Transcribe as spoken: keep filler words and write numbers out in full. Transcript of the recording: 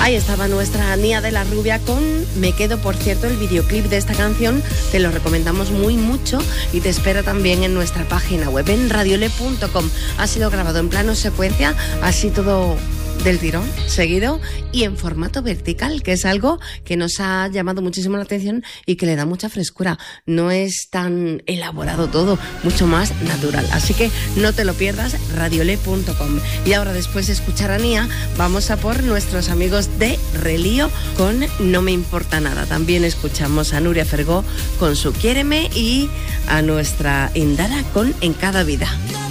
Ahí estaba nuestra Nia de la Rubia con Me Quedo. Por cierto, el videoclip de esta canción te lo recomendamos muy mucho y te espera también en nuestra página web en radiole punto com. Ha sido grabado en plano secuencia, así todo del tirón, seguido y en formato vertical, que es algo que nos ha llamado muchísimo la atención y que le da mucha frescura. No es tan elaborado todo, mucho más natural. Así que no te lo pierdas, radiole punto com. Y ahora, después de escuchar a Nia, vamos a por nuestros amigos de Relío con No me importa nada. También escuchamos a Nuria Fergó con su Quiéreme y a nuestra Indara con En cada vida.